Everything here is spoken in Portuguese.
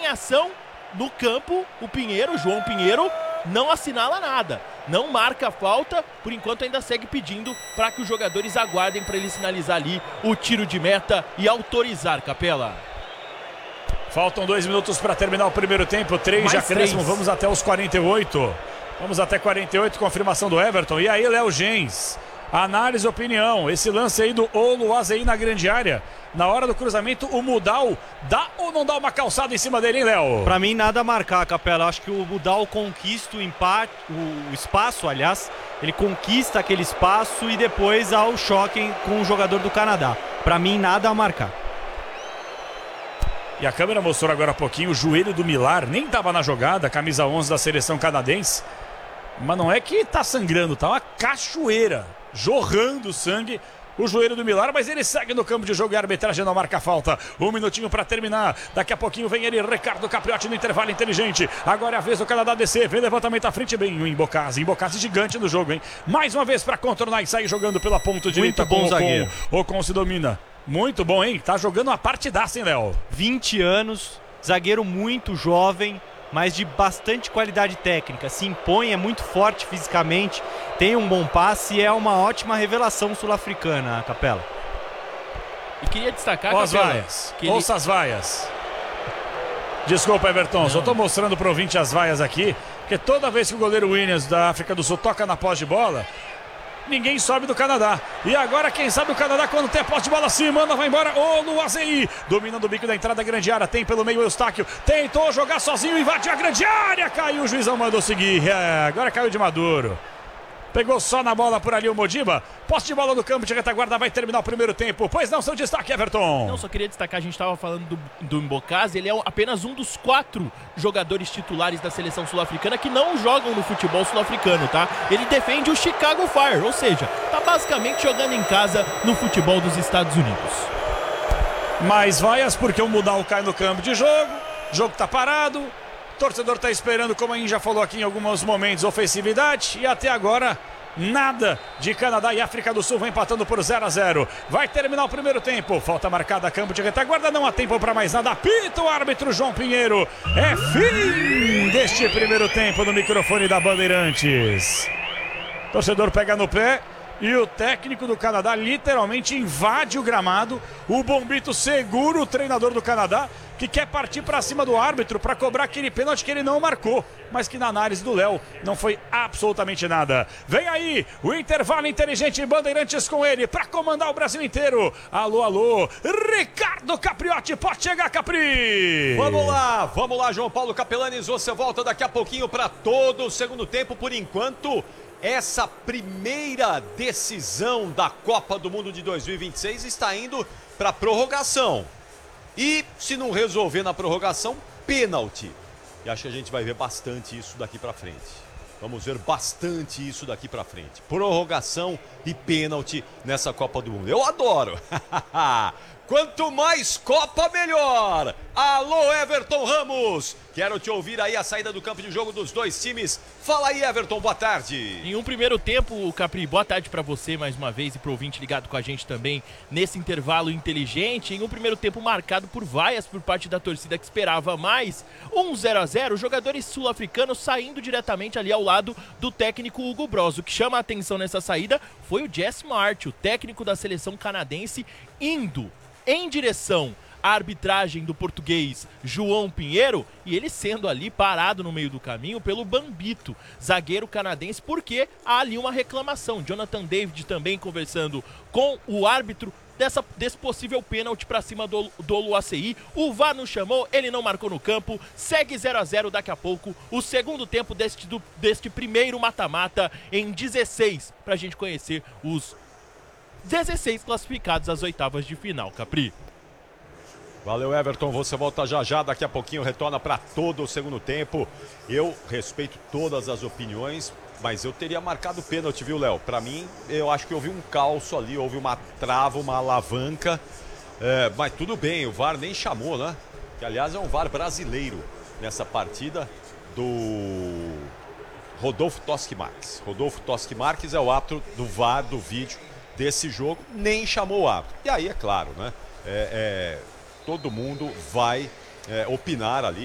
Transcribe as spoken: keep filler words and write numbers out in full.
em ação no campo, o Pinheiro, o João Pinheiro, não assinala nada. Não marca a falta, por enquanto ainda segue pedindo para que os jogadores aguardem para ele sinalizar ali o tiro de meta e autorizar, Capela. Faltam dois minutos para terminar o primeiro tempo, três de acréscimo, vamos até os quarenta e oito. Vamos até quarenta e oito, confirmação do Everton. E aí, Léo Gens, análise e opinião. Esse lance aí do Oluwaseyi na grande área. Na hora do cruzamento, o Mudal dá ou não dá uma calçada em cima dele, hein, Léo? Pra mim, nada a marcar, Capela. Acho que o Mudal conquista o empate, o espaço, aliás. Ele conquista aquele espaço e depois há o choque com o jogador do Canadá. Pra mim, nada a marcar. E a câmera mostrou agora há pouquinho o joelho do Millar. Nem estava na jogada, camisa onze da seleção canadense. Mas não é que tá sangrando, tá uma cachoeira, jorrando sangue. O joelho do Millar, mas ele segue no campo de jogo e a arbitragem não marca falta. Um minutinho para terminar. Daqui a pouquinho vem ele, Ricardo Capriotti no intervalo inteligente. Agora é a vez do Canadá descer. Vem levantamento à frente, bem o Embocase. Embocase gigante no jogo, hein? Mais uma vez para contornar e sair jogando pela ponta direita. Muito bom com zagueiro. O Ocon se domina. Muito bom, hein? Tá jogando uma partidaça, hein, Léo? vinte anos, zagueiro muito jovem, mas de bastante qualidade técnica. Se impõe, é muito forte fisicamente, tem um bom passe e é uma ótima revelação sul-africana, Capela. E queria destacar, Ó as Capela, vaias, que ele... ouça as vaias. Desculpa, Everton, não. Só tô mostrando pro ouvinte as vaias aqui, porque toda vez que o goleiro Williams da África do Sul toca na posse de bola, ninguém sobe do Canadá. E agora quem sabe o Canadá quando tem a posse de bola assim, manda, vai embora. Oluwaseyi, dominando o bico da entrada da grande área, tem pelo meio o Eustáquio, tentou jogar sozinho, invadiu a grande área, caiu, o juizão mandou seguir. É, agora caiu de maduro. Pegou só na bola por ali o Modiba. Posse de bola no campo de retaguarda, vai terminar o primeiro tempo. Pois não, seu destaque, Everton. Não, só queria destacar, a gente estava falando do, do Embocase, ele é apenas um dos quatro jogadores titulares da seleção sul-africana que não jogam no futebol sul-africano, tá? Ele defende o Chicago Fire, ou seja, tá basicamente jogando em casa no futebol dos Estados Unidos. Mais vaias porque o Mudal cai no campo de jogo, o jogo tá parado. O torcedor está esperando, como a gente já falou aqui em alguns momentos, ofensividade. E até agora, nada de Canadá e África do Sul. Vai empatando por zero a zero. Vai terminar o primeiro tempo. Falta marcada, campo de retaguarda. Não há tempo para mais nada. Apita o árbitro João Pinheiro. É fim deste primeiro tempo no microfone da Bandeirantes. O torcedor pega no pé. E o técnico do Canadá literalmente invade o gramado. O Bombito segura o treinador do Canadá, que quer partir para cima do árbitro para cobrar aquele pênalti que ele não marcou, mas que na análise do Léo não foi absolutamente nada. Vem aí o intervalo inteligente em Bandeirantes com ele para comandar o Brasil inteiro. Alô, alô, Ricardo Capriotti, pode chegar, Capri! Vamos lá, vamos lá, João Paulo Capelanes, você volta daqui a pouquinho para todo o segundo tempo. Por enquanto, essa primeira decisão da Copa do Mundo de dois mil e vinte e seis está indo para prorrogação. E se não resolver na prorrogação, pênalti. E acho que a gente vai ver bastante isso daqui para frente. Vamos ver bastante isso daqui para frente. Prorrogação e pênalti nessa Copa do Mundo. Eu adoro. Quanto mais Copa, melhor. Alô, Everton Ramos. Quero te ouvir aí a saída do campo de jogo dos dois times. Fala aí, Everton, boa tarde. Em um primeiro tempo, Capri, boa tarde para você mais uma vez e pro ouvinte ligado com a gente também nesse intervalo inteligente. Em um primeiro tempo marcado por vaias por parte da torcida que esperava mais. um zero a zero, jogadores sul-africanos saindo diretamente ali ao lado do técnico Hugo Broz. O que chama a atenção nessa saída foi o Jess Martin, o técnico da seleção canadense, indo em direção à arbitragem do português João Pinheiro e ele sendo ali parado no meio do caminho pelo Bambito, zagueiro canadense, porque há ali uma reclamação. Jonathan David também conversando com o árbitro dessa, desse possível pênalti para cima do, do Oluwaseyi. O V A R não chamou, ele não marcou no campo, segue zero a zero daqui a pouco. O segundo tempo deste, do, deste primeiro mata-mata em dezesseis, para a gente conhecer os dezesseis classificados às oitavas de final, Capri. Valeu, Everton, você volta já já, daqui a pouquinho retorna para todo o segundo tempo. Eu respeito todas as opiniões, mas eu teria marcado pênalti, viu, Léo? Para mim, eu acho que houve um calço ali, houve uma trava, uma alavanca, é, mas tudo bem, o V A R nem chamou, né? Que, aliás, é um V A R brasileiro nessa partida do Rodolfo Toschi Marques. Rodolfo Toschi Marques é o árbitro do V A R do vídeo desse jogo, nem chamou o árbitro. E aí, é claro, né? É, é, todo mundo vai é, opinar ali.